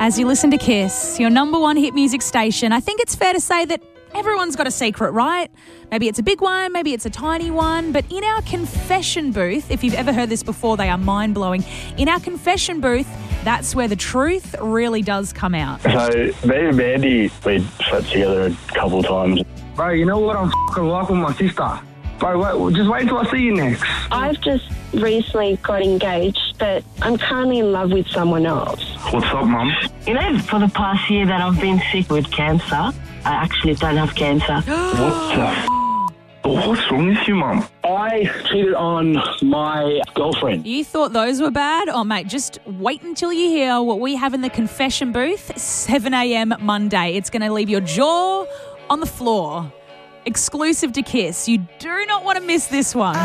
As you listen to Kiss, your number one hit music station, I think it's fair to say that everyone's got a secret, right? Maybe it's a big one, maybe it's a tiny one, but in our confession booth, if you've ever heard this before, they are mind-blowing. In our confession booth, that's where the truth really does come out. So, me and Mandy, we slept together a couple of times. Bro, you know what I'm f***ing like with my sister? Bro, just wait till I see you next. I've just recently got engaged, but I'm currently in love with someone else. What's up, Mum? You know, for the past year that I've been sick with cancer, I actually don't have cancer. What's wrong with you, Mum? I cheated on my girlfriend. You thought those were bad? Oh, mate, just wait until you hear what we have in the confession booth, 7 a.m. Monday. It's going to leave your jaw on the floor. Exclusive to Kiss. You do not want to miss this one.